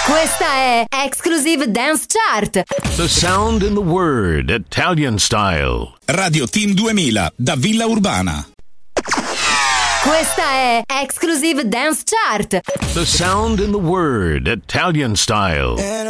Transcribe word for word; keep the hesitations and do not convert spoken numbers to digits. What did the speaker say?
Questa è Exclusive Dance Chart. The sound in the word, Italian style. Radio Team duemila da Villa Urbana. Questa è Exclusive Dance Chart. The sound in the word, Italian style.